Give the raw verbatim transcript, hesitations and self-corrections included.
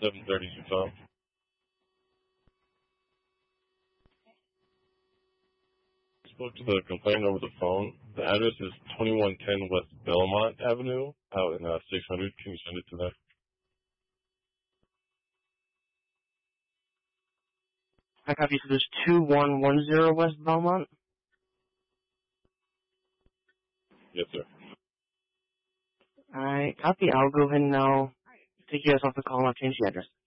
seven thirty Utah. I spoke to the complainant over the phone. The address is twenty-one ten West Belmont Avenue, out in uh, six hundred. Can you send it to that? I copy. So there's two one one zero West Belmont? Yes, sir. Alright, copy. I'll go ahead and I'll take you guys off the call and I'll change the address.